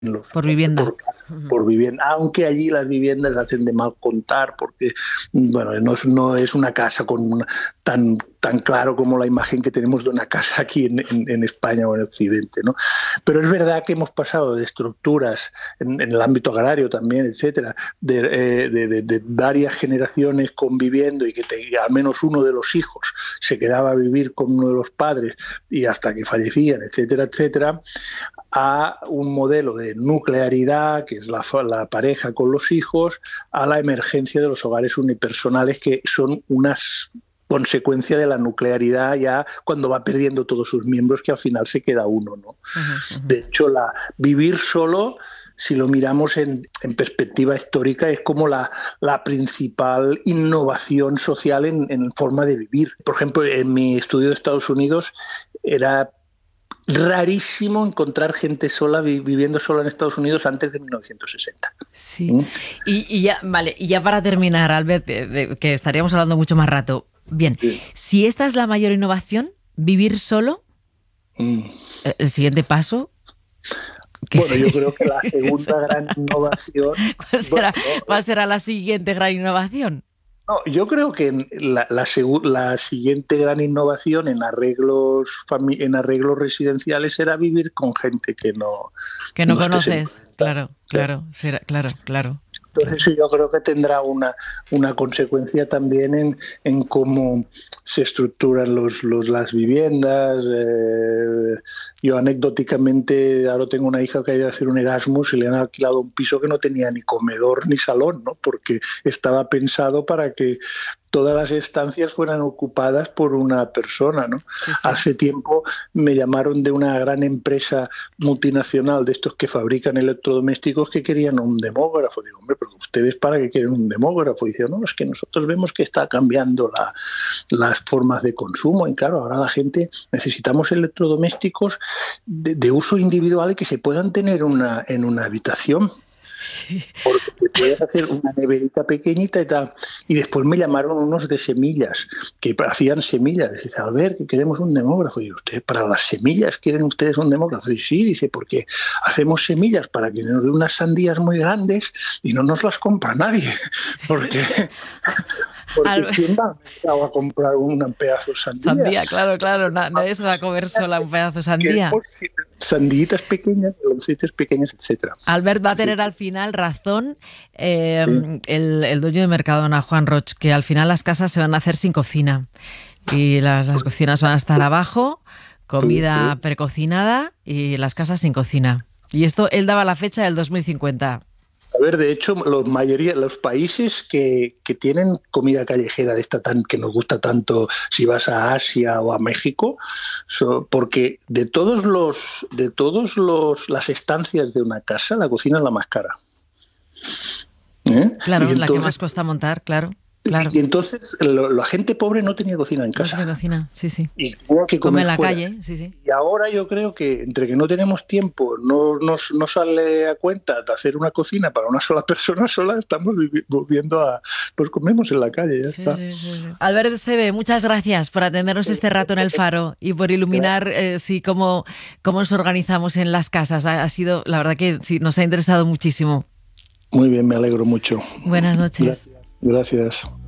Por vivienda. Por vivienda, aunque allí las viviendas hacen de mal contar porque bueno, no es una casa tan claro como la imagen que tenemos de una casa aquí en España o en Occidente, ¿no? Pero es verdad que hemos pasado de estructuras en el ámbito agrario también, etcétera, de varias generaciones conviviendo y que al menos uno de los hijos se quedaba a vivir con uno de los padres y hasta que fallecían, etcétera, etcétera, a un modelo de nuclearidad, que es la pareja con los hijos, a la emergencia de los hogares unipersonales, que son unas consecuencia de la nuclearidad ya cuando va perdiendo todos sus miembros, que al final se queda uno, ¿no? De hecho, vivir solo, si lo miramos en perspectiva histórica, es como la principal innovación social en forma de vivir. Por ejemplo, en mi estudio de Estados Unidos era rarísimo encontrar gente sola viviendo sola en Estados Unidos antes de 1960. Sí. Y ya, vale, y ya para terminar, Albert, que estaríamos hablando mucho más rato. Bien, sí. Si esta es la mayor innovación, vivir solo, el siguiente paso... Bueno, yo creo que la segunda gran innovación... ¿Cuál será la siguiente gran innovación? No, yo creo que la siguiente gran innovación en arreglos residenciales será vivir con gente que no conoces. Claro. Entonces yo creo que tendrá una consecuencia también en cómo se estructuran las viviendas. Yo anecdóticamente ahora tengo una hija que ha ido a hacer un Erasmus y le han alquilado un piso que no tenía ni comedor ni salón, ¿no? Porque estaba pensado para que todas las estancias fueran ocupadas por una persona, ¿no? Sí. Hace tiempo me llamaron de una gran empresa multinacional de estos que fabrican electrodomésticos que querían un demógrafo. Digo, hombre, pero ¿ustedes para qué quieren un demógrafo? Y dice, no, es que nosotros vemos que está cambiando las formas de consumo y claro, ahora la gente necesitamos electrodomésticos de uso individual y que se puedan tener en una habitación. Porque te puedes hacer una neverita pequeñita y tal. Y después me llamaron unos de semillas, que hacían semillas. Dice, a ver, que queremos un demógrafo. Y yo, ¿ustedes para las semillas quieren ustedes un demógrafo? Y sí, dice, porque hacemos semillas para que nos den unas sandías muy grandes y no nos las compra nadie. Porque ¿quién va a comprar un pedazo de sandía? Sandía, claro. Nadie se va a comer sola un pedazo de sandía. Sandías pequeñas, meloncitas pequeñas, etcétera. Albert va a tener al final razón el dueño de Mercadona, Juan Roch, que al final las casas se van a hacer sin cocina y las cocinas van a estar abajo, comida precocinada y las casas sin cocina. Y esto él daba la fecha del 2050. A ver, de hecho, los países que tienen comida callejera de esta que nos gusta tanto, si vas a Asia o a México, porque de todas las estancias de una casa, la cocina es la más cara. Claro, entonces, la que más cuesta montar, claro. Y entonces la gente pobre no tenía cocina en casa. No tenía cocina, sí. Y tenía que comer comer en la fuera. calle, sí. Y ahora yo creo que entre que no tenemos tiempo, no sale a cuenta de hacer una cocina para una sola persona sola, estamos volviendo pues comemos en la calle, ya está. Sí. Albert Esteve, muchas gracias por atendernos este rato en El Faro y por iluminar cómo nos organizamos en las casas. Ha sido, la verdad que sí, nos ha interesado muchísimo. Muy bien, me alegro mucho. Buenas noches. Gracias.